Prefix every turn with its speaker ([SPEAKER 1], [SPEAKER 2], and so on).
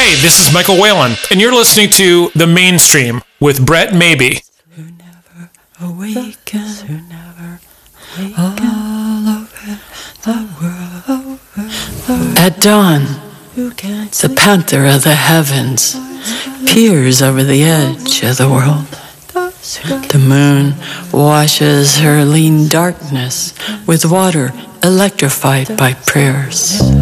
[SPEAKER 1] Hey, this is Michael Whalen, and you're listening to The Mainstream with Brett Maybe.
[SPEAKER 2] Who never awakens, who never all over the world. At dawn, the panther of the heavens peers over the edge of the world. The moon washes her lean darkness with water electrified by prayers.